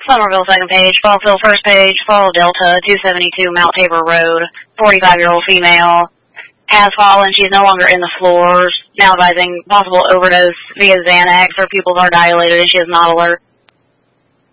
Somerville second page, Fallsville first page, Fall Delta, 272 Mount Tabor Road, 45-year-old female, has fallen. She's no longer in the floors. Now advising possible overdose via Xanax. Her pupils are dilated and she is not alert.